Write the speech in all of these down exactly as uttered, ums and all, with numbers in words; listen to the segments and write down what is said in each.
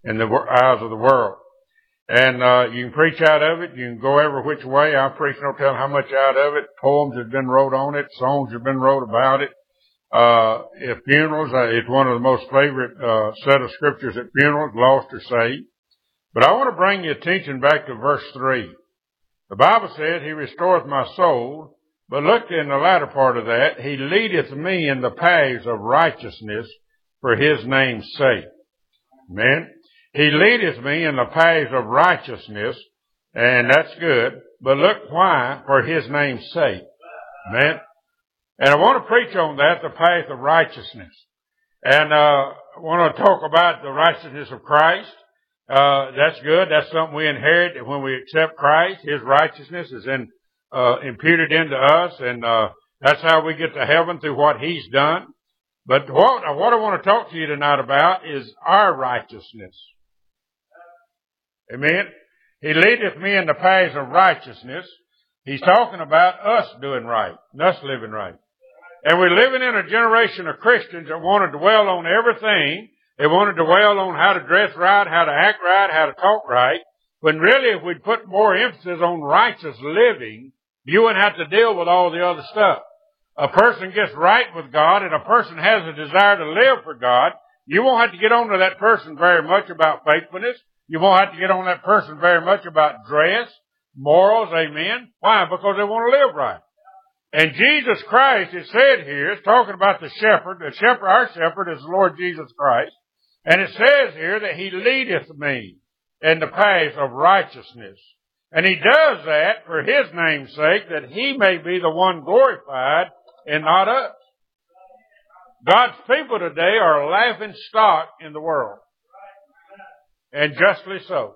in the eyes of the world. And uh, you can preach out of it. You can go every which way. I preach no telling how much out of it. Poems have been wrote on it. Songs have been wrote about it. Uh, at funerals, uh, it's one of the most favorite uh, set of scriptures at funerals, lost or saved. But I want to bring your attention back to verse three. The Bible says, He restoreth my soul. But look in the latter part of that, He leadeth me in the paths of righteousness for His name's sake. Amen. He leadeth me in the paths of righteousness, and that's good. But look why, for His name's sake. Amen. And I want to preach on that, the path of righteousness. And uh I want to talk about the righteousness of Christ. Uh That's good. That's something we inherit when we accept Christ. His righteousness is in, uh, imputed into us, and uh that's how we get to heaven, through what He's done. But what, what I want to talk to you tonight about is our righteousness. Amen. He leadeth me in the paths of righteousness. He's talking about us doing right, us living right. And we're living in a generation of Christians that want to dwell on everything. They want to dwell on how to dress right, how to act right, how to talk right. When really, if we'd put more emphasis on righteous living, you wouldn't have to deal with all the other stuff. A person gets right with God, and a person has a desire to live for God, you won't have to get on to that person very much about faithfulness. You won't have to get on that person very much about dress, morals, amen. Why? Because they want to live right. And Jesus Christ, it said here, it's talking about the shepherd. The shepherd, our shepherd is the Lord Jesus Christ. And it says here that He leadeth me in the paths of righteousness. And He does that for His name's sake, that He may be the one glorified and not us. God's people today are a laughing stock in the world. And justly so.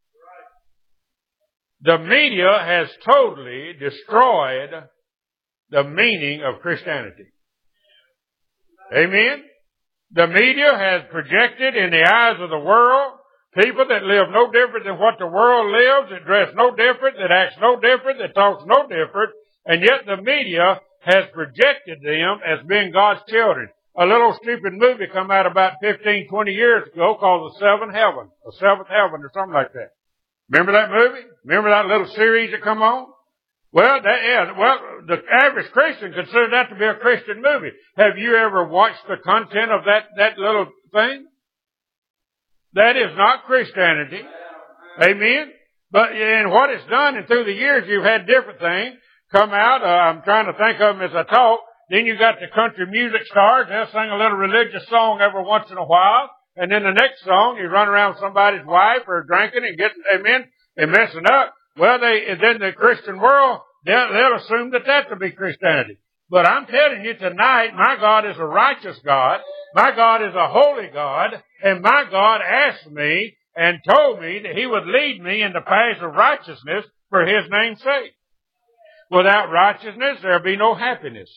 The media has totally destroyed the meaning of Christianity. Amen? The media has projected in the eyes of the world people that live no different than what the world lives, that dress no different, that acts no different, that talks no different, and yet the media has projected them as being God's children. A little stupid movie come out about fifteen, twenty years ago called The Seventh Heaven, or Seventh Heaven, or something like that. Remember that movie? Remember that little series that come on? Well, that is, well, the average Christian considers that to be a Christian movie. Have you ever watched the content of that, that little thing? That is not Christianity. Amen? But in what it's done, and through the years, you've had different things come out. Uh, I'm trying to think of them as I talk. Then you got the country music stars. They'll sing a little religious song every once in a while. And then the next song, you run around somebody's wife or drinking and getting, amen, and messing up. Well, they, then the Christian world, they'll, they'll assume that that to be Christianity. But I'm telling you tonight, my God is a righteous God. My God is a holy God. And my God asked me and told me that He would lead me in the paths of righteousness for His name's sake. Without righteousness, there'll be no happiness.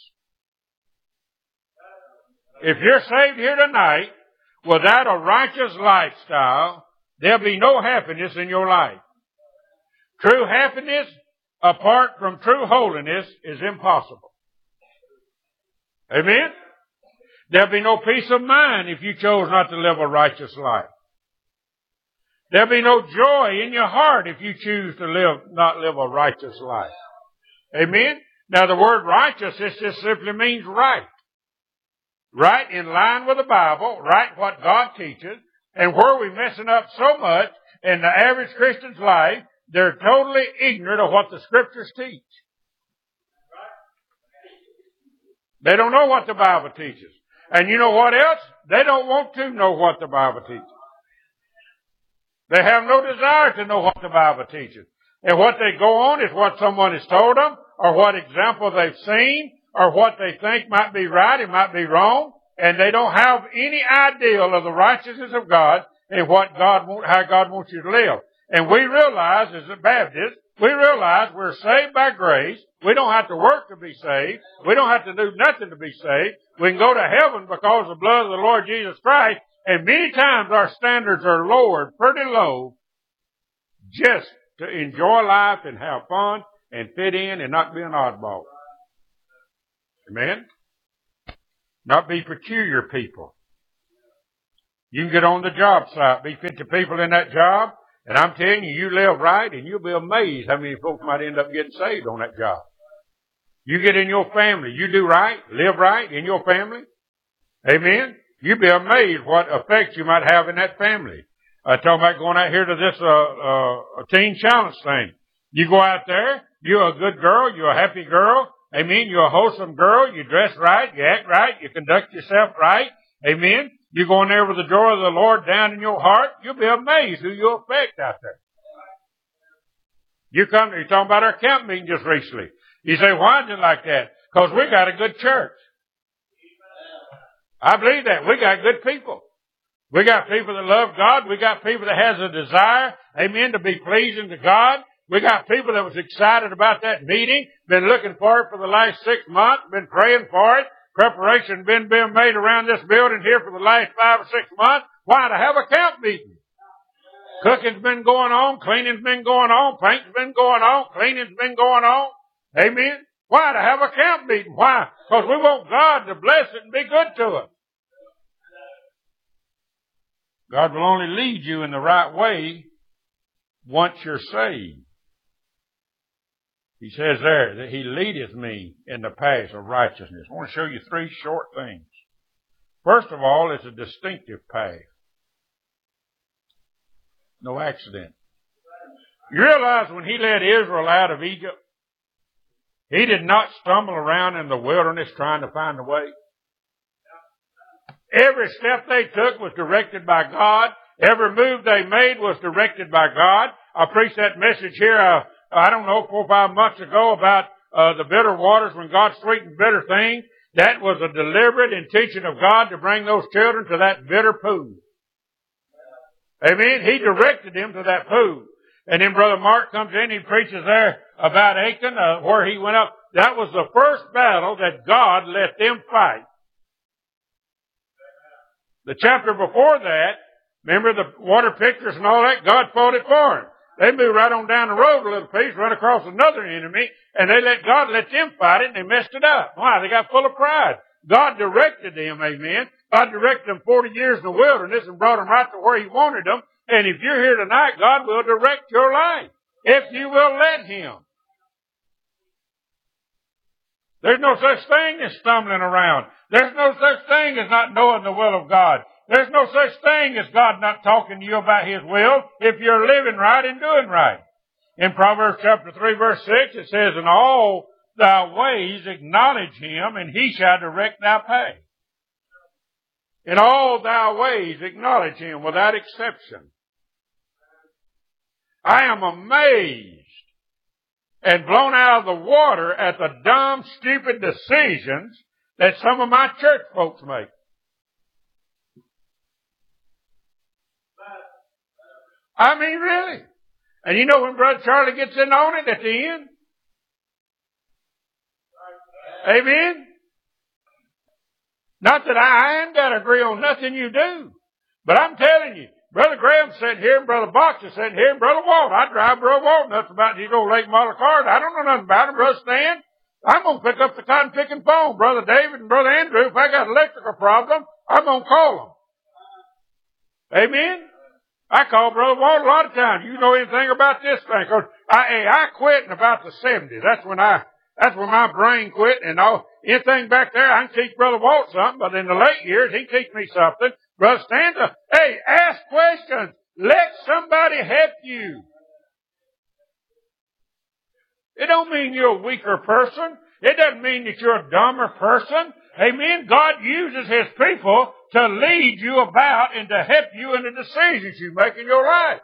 If you're saved here tonight, without a righteous lifestyle, there'll be no happiness in your life. True happiness, apart from true holiness, is impossible. Amen? There'll be no peace of mind if you chose not to live a righteous life. There'll be no joy in your heart if you choose to live, not live a righteous life. Amen? Now the word righteous, this just simply means right. Right in line with the Bible, right what God teaches, and where we're messing up so much in the average Christian's life, they're totally ignorant of what the Scriptures teach. They don't know what the Bible teaches. And you know what else? They don't want to know what the Bible teaches. They have no desire to know what the Bible teaches. And what they go on is what someone has told them, or what example they've seen, or what they think might be right, it might be wrong, and they don't have any ideal of the righteousness of God and what God want, how God wants you to live. And we realize, as a Baptist, we realize we're saved by grace. We don't have to work to be saved. We don't have to do nothing to be saved. We can go to heaven because of the blood of the Lord Jesus Christ. And many times our standards are lowered pretty low just to enjoy life and have fun and fit in and not be an oddball. Amen? Not be peculiar people. You can get on the job site, be fifty people in that job, and I'm telling you, you live right, and you'll be amazed how many folks might end up getting saved on that job. You get in your family, you do right, live right in your family. Amen. You'd be amazed what effect you might have in that family. I uh, talking about going out here to this uh, uh, teen challenge thing. You go out there, you're a good girl, you're a happy girl. Amen. You're a wholesome girl. You dress right, you act right, you conduct yourself right. Amen. You go in there with the joy of the Lord down in your heart. You'll be amazed who you'll affect out there. You come, you're talking about our camp meeting just recently. You say, why is it like that? Because we got a good church. I believe that. We got good people. We got people that love God. We got people that has a desire, amen, to be pleasing to God. We got people that was excited about that meeting, been looking for it for the last six months, been praying for it. Preparation been being made around this building here for the last five or six months. Why? To have a camp meeting. Cooking's been going on, cleaning's been going on, paint's been going on, cleaning's been going on. Amen. Why? To have a camp meeting. Why? Because we want God to bless it and be good to us. God will only lead you in the right way once you're saved. He says there that He leadeth me in the paths of righteousness. I want to show you three short things. First of all, it's a distinctive path. No accident. You realize when He led Israel out of Egypt, He did not stumble around in the wilderness trying to find a way. Every step they took was directed by God. Every move they made was directed by God. I preached that message here, uh, I don't know, four or five months ago about uh, the bitter waters when God sweetened bitter things. That was a deliberate intention of God to bring those children to that bitter pool. Amen. He directed them to that pool. And then Brother Mark comes in, he preaches there about Achan, uh, where he went up. That was the first battle that God let them fight. The chapter before that, remember the water pictures and all that? God fought it for them. They moved right on down the road a little piece, run across another enemy, and they let God let them fight it, and they messed it up. Why? They got full of pride. God directed them, amen. God directed them forty years in the wilderness and brought them right to where He wanted them. And if you're here tonight, God will direct your life, if you will let Him. There's no such thing as stumbling around. There's no such thing as not knowing the will of God. There's no such thing as God not talking to you about His will if you're living right and doing right. In Proverbs chapter three verse six it says, in all thy ways acknowledge Him, and He shall direct thy path. In all thy ways acknowledge Him without exception. I am amazed and blown out of the water at the dumb, stupid decisions that some of my church folks make. I mean, really. And you know when Brother Charlie gets in on it at the end? Amen? Not that I, I ain't got to agree on nothing you do. But I'm telling you, Brother Graham sitting here and Brother Box is sitting here and Brother Walt. I drive Brother Walt nuts about these old late model cars. I don't know nothing about them. Brother Stan, I'm going to pick up the cotton picking phone. Brother David and Brother Andrew, if I got an electrical problem, I'm going to call them. Amen? I call Brother Walt a lot of times. You know anything about this thing? Cause I, hey, I quit in about the seventies. That's when I, that's when my brain quit and all, anything back there, I can teach Brother Walt something, but in the late years, he teach me something. Brother Stanza, hey, ask questions. Let somebody help you. It don't mean you're a weaker person. It doesn't mean that you're a dumber person. Amen. God uses His people to lead you about and to help you in the decisions you make in your life.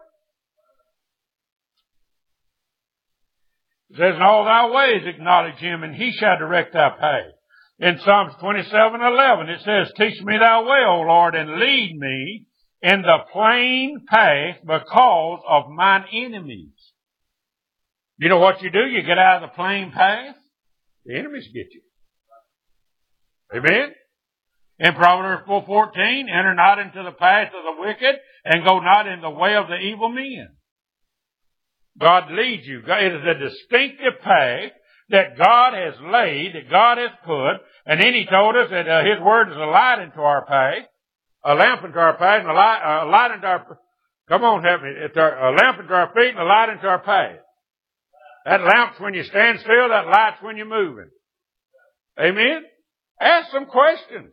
It says, in all thy ways acknowledge Him, and He shall direct thy path. In Psalms twenty-seven eleven, it says, teach me thy way, O Lord, and lead me in the plain path because of mine enemies. You know what you do? You get out of the plain path, the enemies get you. Amen? In Proverbs four fourteen, enter not into the path of the wicked, and go not in the way of the evil men. God leads you. It is a distinctive path that God has laid, that God has put, and then He told us that uh, His Word is a light into our path, a lamp unto our path and a light, a light unto our, come on, help me. It's our, a lamp unto our feet and a light unto our path. That lamp's when you stand still, that light's when you're moving. Amen? Ask some questions.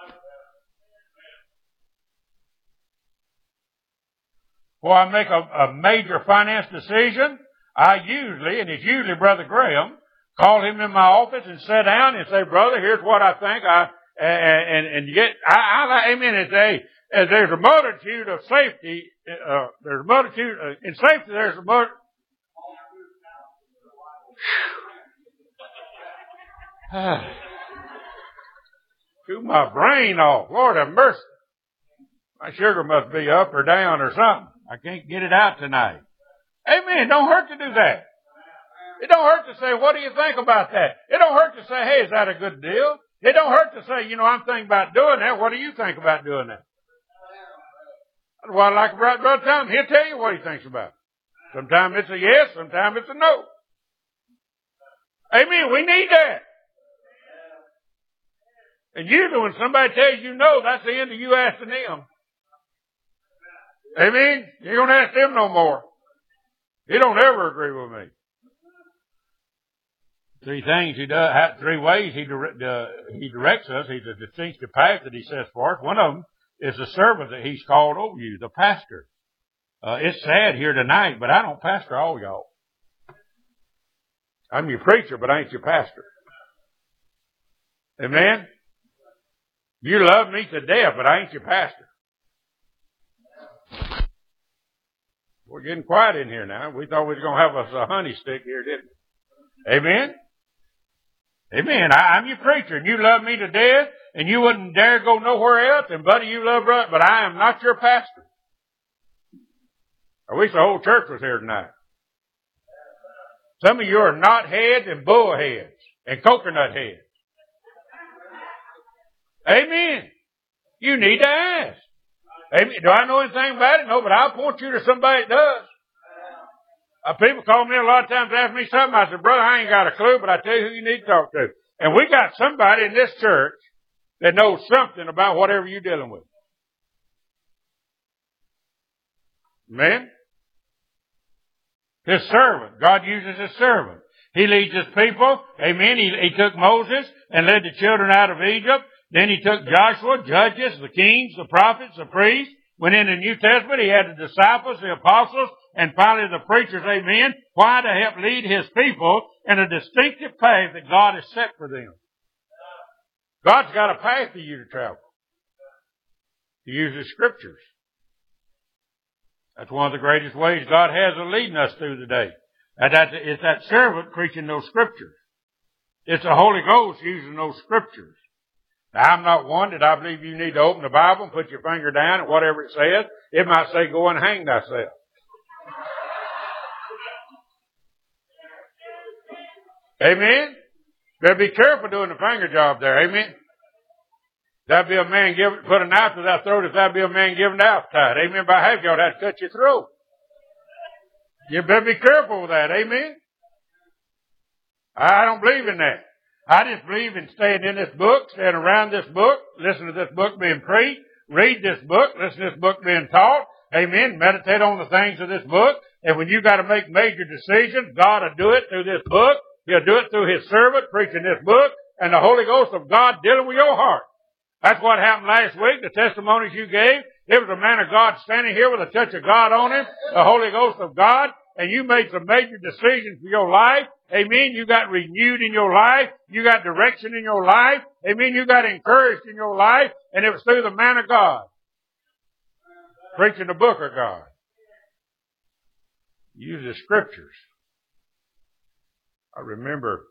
Before I make a, a major finance decision, I usually, and it's usually Brother Graham, call him in my office and sit down and say, brother, here's what I think. I and and you get, I, I amen. It's a, there's a multitude of safety. Uh, there's a multitude uh, in safety. There's a multitude. Chew my brain off. Lord have mercy. My sugar must be up or down or something. I can't get it out tonight. Amen. It don't hurt to do that. It don't hurt to say, what do you think about that? It don't hurt to say, hey, is that a good deal? It don't hurt to say, you know, I'm thinking about doing that. What do you think about doing that? Well, like Brother Tom, he'll tell you what he thinks about it. Sometimes it's a yes, sometimes it's a no. Amen. We need that. And usually when somebody tells you no, that's the end of you asking them. Amen. You don't ask them no more. He don't ever agree with me. Three things he does, three ways he, uh, he directs us. He's a distinctive path that he sets for us. One of them is the servant that he's called over you, the pastor. Uh, it's sad here tonight, but I don't pastor all y'all. I'm your preacher, but I ain't your pastor. Amen? You love me to death, but I ain't your pastor. We're getting quiet in here now. We thought we was going to have us a honey stick here, didn't we? Amen? Amen. I, I'm your preacher, and you love me to death, and you wouldn't dare go nowhere else, and buddy, you love brother, but I am not your pastor. I wish the whole church was here tonight. Some of you are knot heads and bull heads and coconut heads. Amen. You need to ask. Amen. Do I know anything about it? No, but I'll point you to somebody that does. Uh, people call me a lot of times to ask me something. I said, brother, I ain't got a clue, but I tell you who you need to talk to. And we got somebody in this church that knows something about whatever you're dealing with. Amen? His servant. God uses his servant. He leads his people. Amen. He, he took Moses and led the children out of Egypt. Then he took Joshua, judges, the kings, the prophets, the priests. When in the New Testament, he had the disciples, the apostles, and finally the preachers, amen. Why? To help lead his people in a distinctive path that God has set for them. God's got a path for you to travel. He uses scriptures. That's one of the greatest ways God has of leading us through the day. And that's, it's that servant preaching those scriptures. It's the Holy Ghost using those scriptures. Now, I'm not one that I believe you need to open the Bible and put your finger down and whatever it says. It might say, go and hang thyself. Amen? Better be careful doing the finger job there. Amen? That'd be a man give, put a knife to that throat if that'd be a man giving the appetite. Amen? By half y'all that'd cut your throat. You better be careful with that. Amen? I don't believe in that. I just believe in staying in this book, staying around this book, listen to this book being preached, read this book, listen to this book being taught. Amen? Meditate on the things of this book. And when you got to make major decisions, God will do it through this book. He'll do it through his servant preaching this book and the Holy Ghost of God dealing with your heart. That's what happened last week, the testimonies you gave. There was a man of God standing here with a touch of God on him, the Holy Ghost of God, and you made some major decisions for your life. Amen. You got renewed in your life. You got direction in your life. Amen. You got encouraged in your life. And it was through the man of God. Preaching the book of God. Use the scriptures. I remember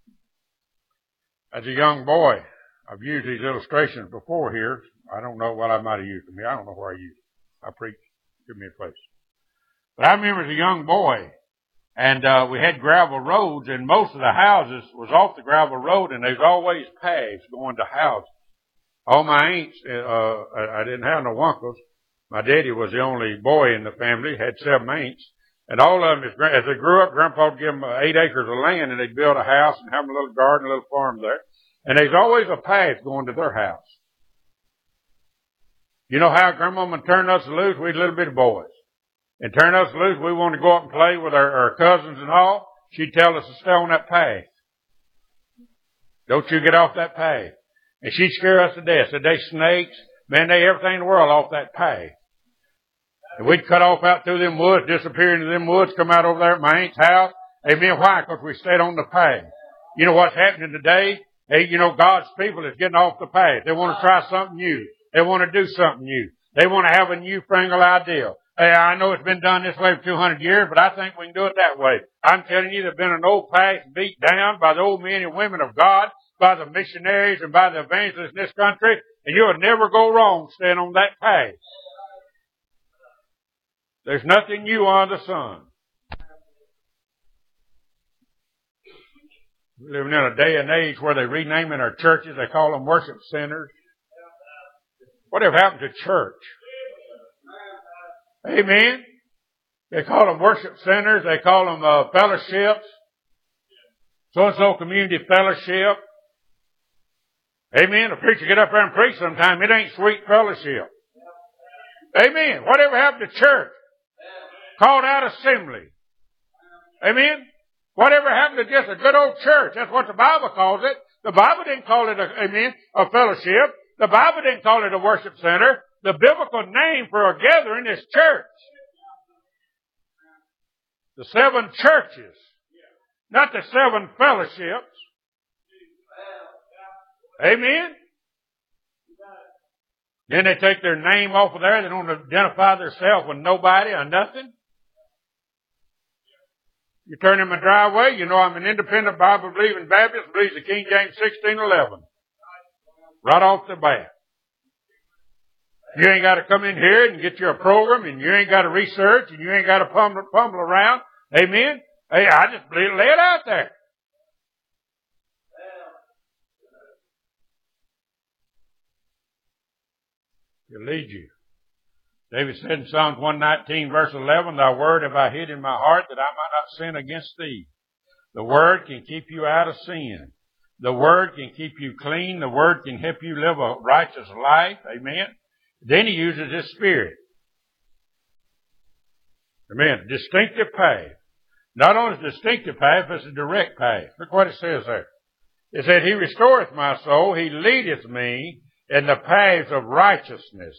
as a young boy, I've used these illustrations before here. I don't know what I might have used them here. I don't know where I used them. I preach. Give me a place. But I remember as a young boy, and uh, we had gravel roads, and most of the houses was off the gravel road, and there's always paths going to houses. All my aunts, uh, I didn't have no uncles. My daddy was the only boy in the family, had seven aunts. And all of them, as they grew up, Grandpa would give them eight acres of land, and they'd build a house and have a little garden, a little farm there. And there's always a path going to their house. You know how Grandmama turned us loose? We little bitty boys. And turn us loose, we want to go up and play with our, our cousins and all. She'd tell us to stay on that path. Don't you get off that path. And she'd scare us to death. Said they snakes, man, they everything in the world off that path. And we'd cut off out through them woods, disappear into them woods, come out over there at my aunt's house. Amen. Why? Because we stayed on the path. You know what's happening today? Hey, you know, God's people is getting off the path. They want to try something new. They want to do something new. They want to have a newfangled idea. Hey, I know it's been done this way for two hundred years, but I think we can do it that way. I'm telling you, there's been an old path beat down by the old men and women of God, by the missionaries and by the evangelists in this country, and you'll never go wrong staying on that path. There's nothing new under the sun. We're living in a day and age where they're renaming our churches. They call them worship centers. Whatever happened to church? Amen. They call them worship centers. They call them uh, fellowships. So-and-so community fellowship. Amen. The preacher get up there and preach sometime. It ain't sweet fellowship. Amen. Whatever happened to church? Called out assembly. Amen. Whatever happened to just a good old church? That's what the Bible calls it. The Bible didn't call it, a, amen, a fellowship. The Bible didn't call it a worship center. The biblical name for a gathering is church. The seven churches, not the seven fellowships. Amen. Then they take their name off of there. They don't identify themselves with nobody or nothing. You turn in my driveway, you know I'm an independent Bible-believing Baptist, believes the King James sixteen eleven. Right off the bat. You ain't got to come in here and get you a program, and you ain't got to research, and you ain't got to pumble, pumble around. Amen? Hey, I just lay it out there. He'll lead you. David said in Psalms one nineteen, verse eleven, Thy word have I hid in my heart that I might not sin against thee. The word can keep you out of sin. The word can keep you clean. The word can help you live a righteous life. Amen. Then he uses his spirit. Amen. Distinctive path. Not only a distinctive path, but it's a direct path. Look what it says there. It said, He restoreth my soul. He leadeth me in the paths of righteousness.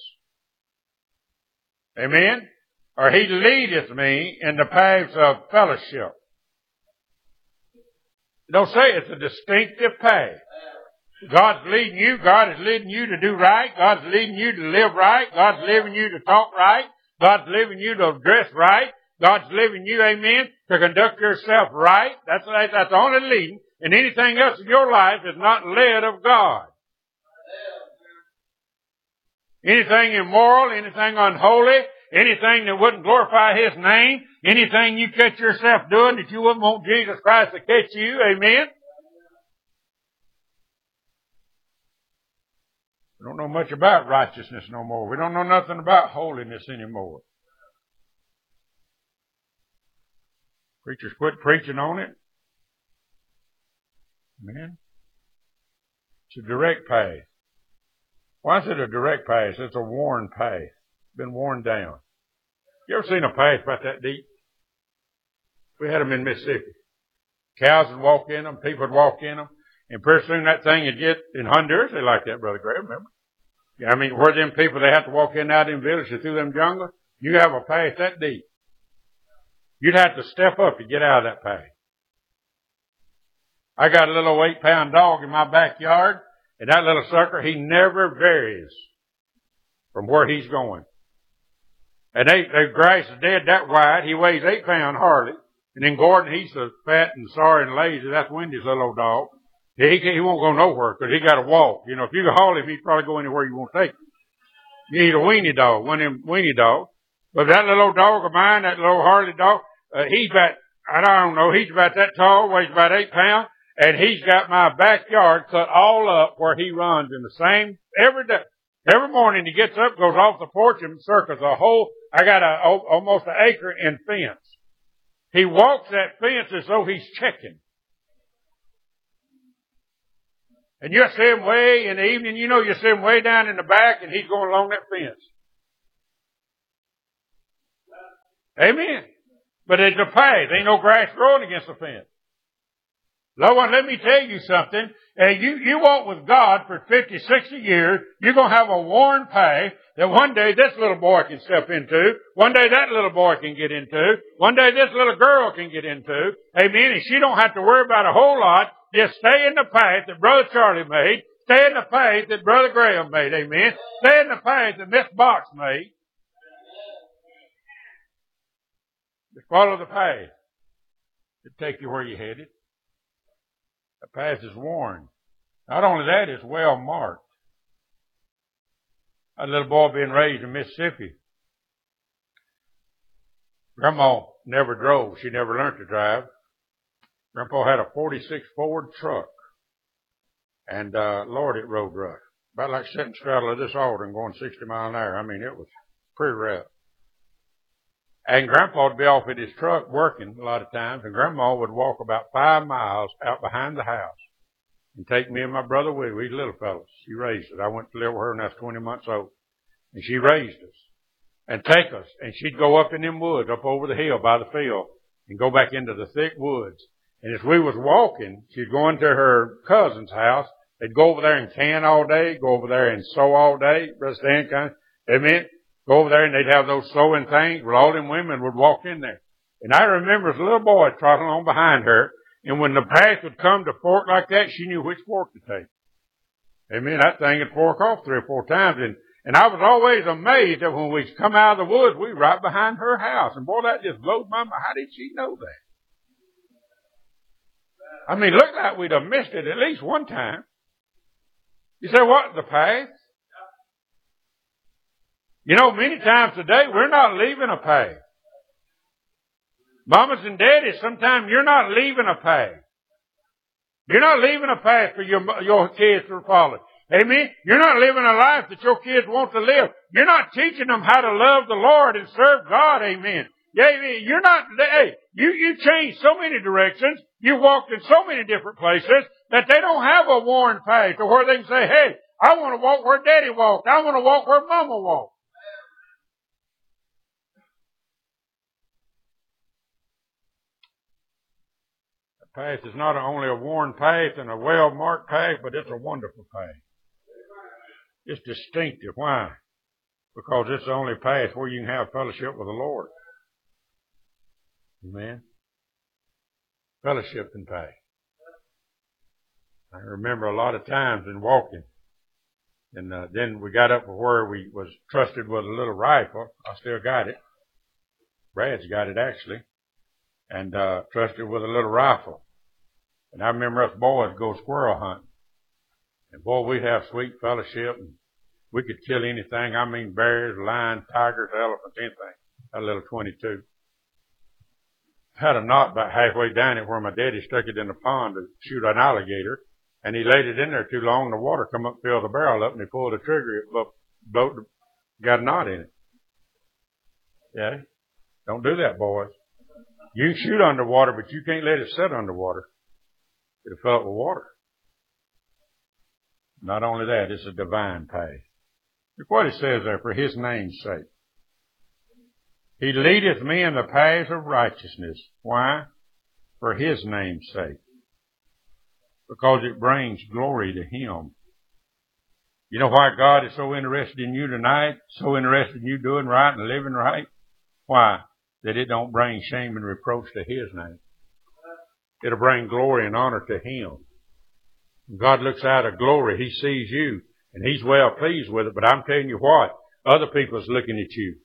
Amen. Or He leadeth me in the paths of fellowship. Don't say it's a distinctive path. God's leading you. God is leading you to do right. God's leading you to live right. God's leading you to talk right. God's leading you to dress right. God's leading you, amen, to conduct yourself right. That's, that's the only leading. And anything else in your life is not led of God. Anything immoral, anything unholy, anything that wouldn't glorify His name, anything you catch yourself doing that you wouldn't want Jesus Christ to catch you, amen? We don't know much about righteousness no more. We don't know nothing about holiness anymore. Preachers quit preaching on it. Amen. It's a direct path. Why is it a direct path? It's a worn path. It's been worn down. You ever seen a path about that deep? We had them in Mississippi. Cows would walk in them, people would walk in them, and pretty soon that thing would get, in Honduras, they like that, Brother Gray, remember? I mean, where them people, they have to walk in out in villages through them jungles, you have a path that deep. You'd have to step up to get out of that path. I got a little eight pound dog in my backyard, and that little sucker, he never varies from where he's going. And they, the grass is dead that wide, he weighs eight pound hardly. And then Gordon, he's so fat and sorry and lazy, that's Wendy's little old dog. He, he won't go nowhere because he got to walk. You know, if you can haul him, he'd probably go anywhere you want to take him. You need a weenie dog, one of them weenie dogs. But that little old dog of mine, that little Harley dog, uh, he's about, I don't know, he's about that tall, weighs about eight pounds, and he's got my backyard cut all up where he runs in the same, every day. Every morning he gets up, goes off the porch and circles a whole, I got a, almost an acre in fence. He walks that fence as though he's checking. And you're sitting way in the evening, you know you're sitting way down in the back and he's going along that fence. Amen. But it's a path. Ain't no grass growing against the fence. Loved one, let me tell you something. Uh, you, you walk with God for fifty, sixty years, you're going to have a worn path that one day this little boy can step into, one day that little boy can get into, one day this little girl can get into. Amen. And she don't have to worry about a whole lot. Just stay in the path that Brother Charlie made. Stay in the path that Brother Graham made. Amen. Stay in the path that Miss Box made. Just follow the path. It'll take you where you're headed. The path is worn. Not only that, it's well marked. A little boy being raised in Mississippi. Grandma never drove. She never learned to drive. Grandpa had a forty-six Ford truck. And, uh, Lord, it rode rough. About like sitting straddle of this altar and going sixty miles an hour. I mean, it was pretty rough. And Grandpa would be off at his truck working a lot of times, and Grandma would walk about five miles out behind the house and take me and my brother with her. We little fellas. She raised us. I went to live with her when I was twenty months old. And she raised us and take us. And she'd go up in them woods, up over the hill by the field, and go back into the thick woods. And as we was walking, she'd go into her cousin's house. They'd go over there and can all day, go over there and sew all day. Brother Stan kind of, amen. Go over there and they'd have those sewing things. Well, all them women would walk in there. And I remember as a little boy trotting along behind her. And when the path would come to fork like that, she knew which fork to take. Amen. That thing would fork off three or four times. And, and I was always amazed that when we come out of the woods, we were right behind her house. And boy, that just blows my mind. How did she know that? I mean, looked like we'd have missed it at least one time. You say, what? The path? You know, many times today, we're not leaving a path. Mamas and daddies, sometimes you're not leaving a path. You're not leaving a path for your, your kids to follow. Amen? You're not living a life that your kids want to live. You're not teaching them how to love the Lord and serve God. Amen. Yeah, you're not, hey, you, you changed so many directions. You walked in so many different places that they don't have a worn path to where they can say, hey, I want to walk where Daddy walked. I want to walk where Mama walked. The path is not only a worn path and a well-marked path, but it's a wonderful path. It's distinctive. Why? Because it's the only path where you can have fellowship with the Lord. Amen. Fellowship and path. I remember a lot of times in walking, and uh, then we got up to where we was trusted with a little rifle. I still got it. Brad's got it actually, and uh, trusted with a little rifle. And I remember us boys go squirrel hunting, and boy, we'd have sweet fellowship, and we could kill anything. I mean, bears, lions, tigers, elephants, anything. That little twenty-two. Had a knot about halfway down it where my daddy stuck it in the pond to shoot an alligator. And he laid it in there too long. The water come up, filled the barrel up, and he pulled the trigger. It blew, got a knot in it. Yeah. Don't do that, boys. You can shoot underwater, but you can't let it sit underwater. It'll fill up with water. Not only that, it's a divine path. Look what it says there, for his name's sake. He leadeth me in the paths of righteousness. Why? For his name's sake. Because it brings glory to him. You know why God is so interested in you tonight? So interested in you doing right and living right? Why? That it don't bring shame and reproach to his name. It'll bring glory and honor to him. When God looks out of glory, he sees you, and he's well pleased with it. But I'm telling you what, other people's looking at you.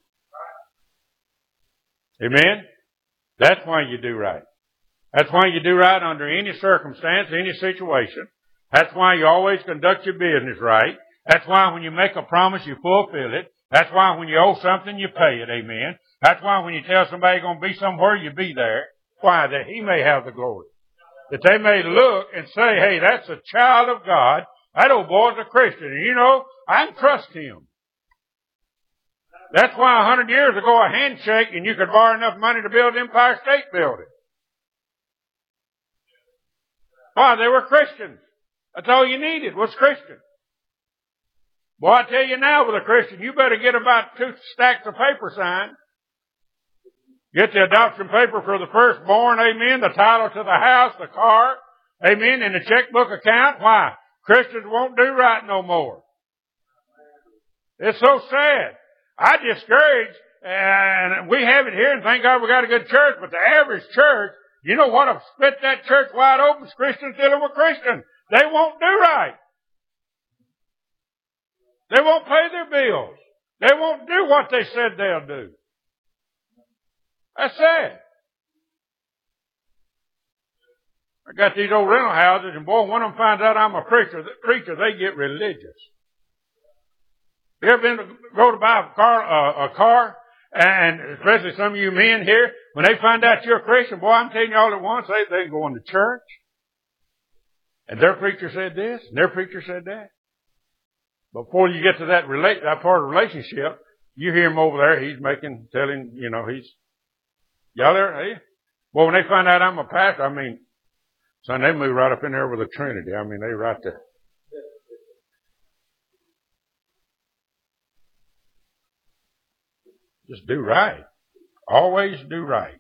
Amen? That's why you do right. That's why you do right under any circumstance, any situation. That's why you always conduct your business right. That's why when you make a promise, you fulfill it. That's why when you owe something, you pay it. Amen. That's why when you tell somebody you're going to be somewhere, you be there. Why? That he may have the glory. That they may look and say, hey, that's a child of God. That old boy's a Christian. And you know, I can trust him. That's why a hundred years ago a handshake and you could borrow enough money to build Empire State Building. Why? They were Christians. That's all you needed was Christian. Boy, I tell you now, with a Christian, you better get about two stacks of paper signed. Get the adoption paper for the firstborn, amen, the title to the house, the car, amen, and the checkbook account. Why? Christians won't do right no more. It's so sad. I discourage, and we have it here, and thank God we got a good church, but the average church, you know what? I've split that church wide open. Christians dealing with Christians. They won't do right. They won't pay their bills. They won't do what they said they'll do. That's sad. I got these old rental houses, and boy, when one of them finds out I'm a preacher, preacher, they get religious. You ever been to go to buy a car, uh, a car, and especially some of you men here, when they find out you're a Christian, boy, I'm telling you all at once, they they going to church, and their preacher said this, and their preacher said that. Before you get to that relate that part of the relationship, you hear him over there. He's making, telling, you know, he's y'all there. Hey, well, when they find out I'm a pastor, I mean, son, they move right up in there with a Trinity. I mean, they right there. Just do right. Always do right.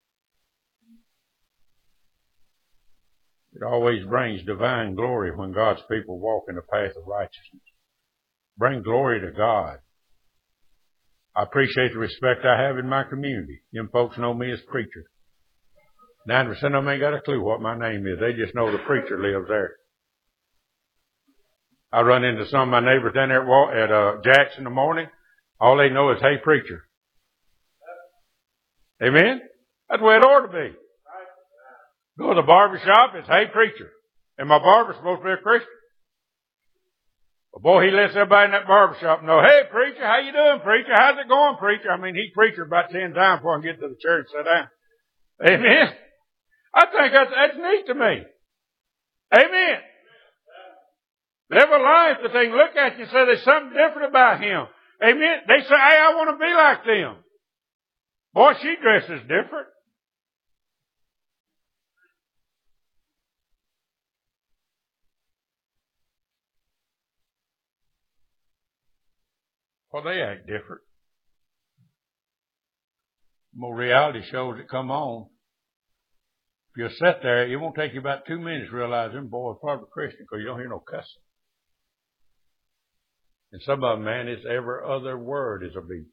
It always brings divine glory when God's people walk in the path of righteousness. Bring glory to God. I appreciate the respect I have in my community. Them folks know me as preacher. ninety percent of them ain't got a clue what my name is. They just know the preacher lives there. I run into some of my neighbors down there at uh, Jack's in the morning. All they know is, hey, preacher. Amen? That's the way it ought to be. Go to the barber shop, it's, hey, preacher. And my barber's supposed to be a Christian. But boy, he lets everybody in that barber shop know, hey, preacher, how you doing, preacher? How's it going, preacher? I mean, he preacher about ten times before I can get to the church and sit down. Amen? I think that's, that's neat to me. Amen. Live a life that they can look at you and say there's something different about him. Amen. They say, hey, I want to be like them. Boy, she dresses different. Well, they act different. More reality shows that come on. If you sit there, it won't take you about two minutes to realize them boys are probably Christian because you don't hear no cussing. And some of them, man, it's every other word is a beep.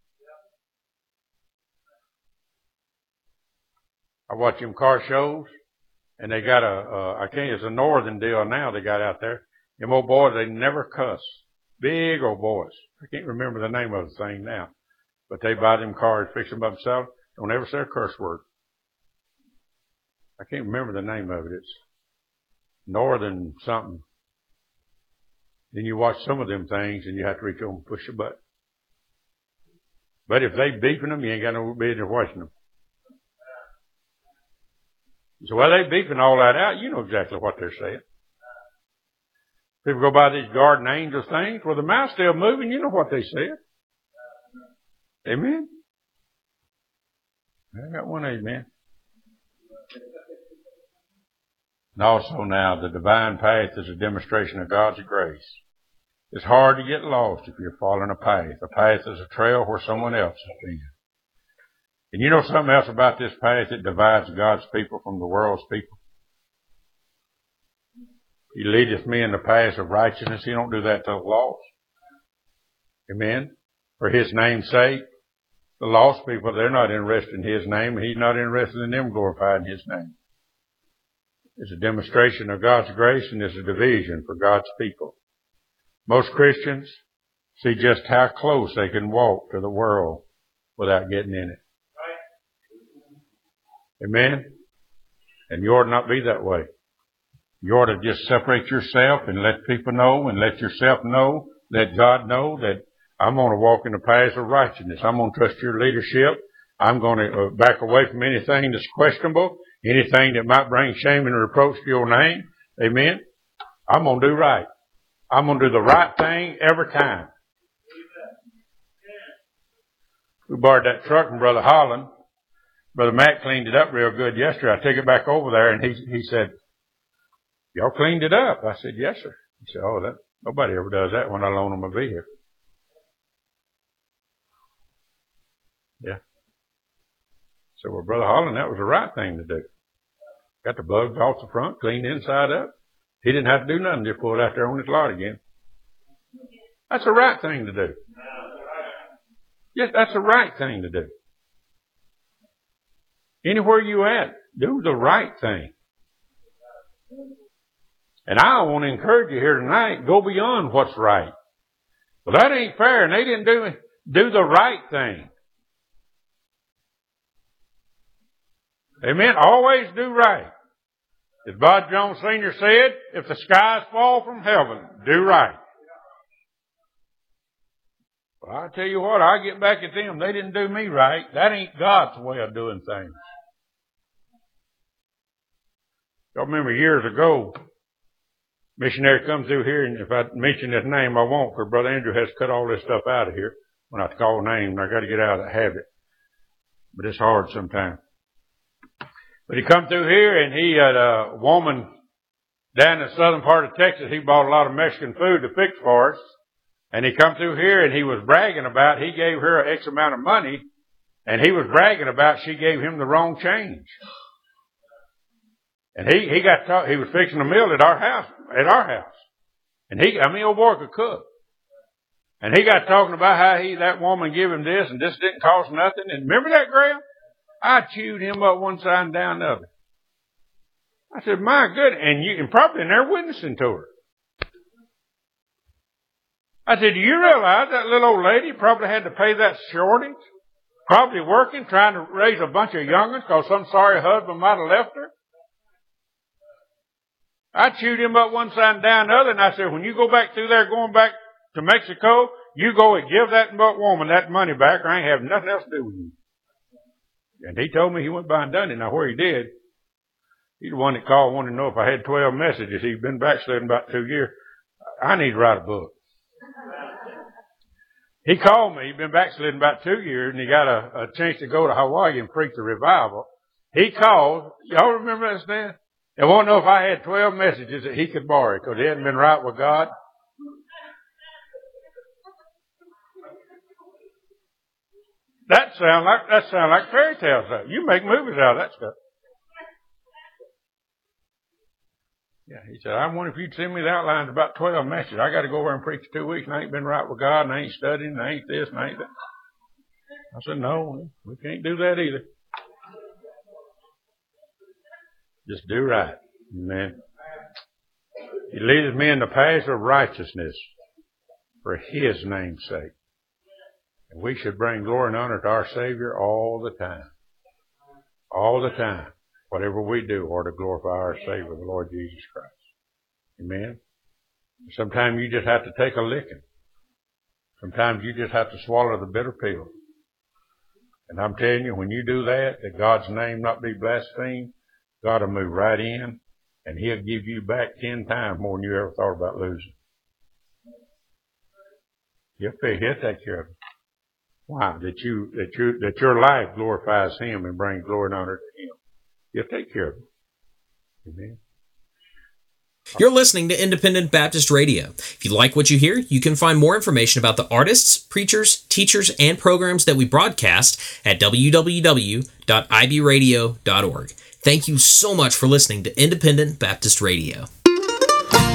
I watch them car shows, and they got a, uh, I can't, it's a northern deal now they got out there. Them old boys, they never cuss. Big old boys. I can't remember the name of the thing now. But they buy them cars, fix them up themselves. Don't ever say a curse word. I can't remember the name of it. It's Northern something. Then you watch some of them things and you have to reach over and push a button. But if they beeping them, you ain't got no business watching them. So while they beeping all that out, you know exactly what they're saying. People go by these garden angel things, well, the mouth's still moving, you know what they said. Amen? I got one amen. And also now, the divine path is a demonstration of God's grace. It's hard to get lost if you're following a path. A path is a trail where someone else has been. And you know something else about this path that divides God's people from the world's people? He leadeth me in the paths of righteousness. He don't do that to the lost. Amen? For His name's sake. The lost people, they're not interested in His name. He's not interested in them glorifying His name. It's a demonstration of God's grace, and it's a division for God's people. Most Christians see just how close they can walk to the world without getting in it. Amen? And you ought to not be that way. You ought to just separate yourself and let people know and let yourself know, let God know that I'm going to walk in the paths of righteousness. I'm going to trust your leadership. I'm going to back away from anything that's questionable, anything that might bring shame and reproach to your name. Amen? I'm going to do right. I'm going to do the right thing every time. We borrowed that truck from Brother Holland. Brother Matt cleaned it up real good yesterday. I took it back over there, and he he said, Y'all cleaned it up. I said, yes, sir. He said, oh, that nobody ever does that when I loan them a vehicle. Yeah. So, well, Brother Holland, that was the right thing to do. Got the bugs off the front, cleaned the inside up. He didn't have to do nothing, just pull it out there on his lot again. That's the right thing to do. Yes, that's the right thing to do. Anywhere you at, do the right thing. And I want to encourage you here tonight, go beyond what's right. Well, that ain't fair, and they didn't do do the right thing. Amen. Always do right. As Bud Jones Senior said, if the skies fall from heaven, do right. Well, I tell you what, I get back at them. They didn't do me right. That ain't God's way of doing things. Y'all remember years ago, missionary come through here, and if I mention his name, I won't, because Brother Andrew has cut all this stuff out of here. When I call names, I got to get out of that habit. But it's hard sometimes. But he come through here, and he had a woman down in the southern part of Texas. He bought a lot of Mexican food to fix for us. And he come through here, and he was bragging about, he gave her X amount of money, and he was bragging about she gave him the wrong change. And he, he got talk, he was fixing a meal at our house, at our house. And he, I mean, old boy could cook. And he got talking about how he, that woman gave him this, and this didn't cost nothing. And remember that, Graham? I chewed him up one side and down the other. I said, my goodness, and you, and probably in there witnessing to her. I said, do you realize that little old lady probably had to pay that shortage? Probably working, trying to raise a bunch of young'uns because some sorry husband might have left her. I chewed him up one side and down the other, and I said, when you go back through there going back to Mexico, you go and give that woman that money back, or I ain't having nothing else to do with you. And he told me he went by and done it. Now, where he did, he's the one that called, wanted to know if I had twelve messages. He's been backsliding about two years. I need to write a book. He called me. He'd been backsliding about two years, and he got a, a chance to go to Hawaii and preach a revival. He called. Y'all remember that, Stan? They want to know if I had twelve messages that he could borrow because he hadn't been right with God. That sound like that sound like fairy tales. You make movies out of that stuff. Yeah, he said, I wonder if you'd send me the outlines of about twelve messages. I got to go over and preach two weeks, and I ain't been right with God, and I ain't studying, and I ain't this, and I ain't that. I said, no, we can't do that either. Just do right. Amen. He leadeth me in the paths of righteousness for His name's sake. And we should bring glory and honor to our Savior all the time. All the time. Whatever we do, or to glorify our Savior, the Lord Jesus Christ. Amen. Sometimes you just have to take a licking. Sometimes you just have to swallow the bitter pill. And I'm telling you, when you do that, that God's name not be blasphemed, God will move right in, and He'll give you back ten times more than you ever thought about losing. He'll, he'll take care of it. Why? That you, that you, that your life glorifies Him and brings glory and honor to Him. He'll take care of it. Amen. You're listening to Independent Baptist Radio. If you like what you hear, you can find more information about the artists, preachers, teachers, and programs that we broadcast at w w w dot i b radio dot org. Thank you so much for listening to Independent Baptist Radio.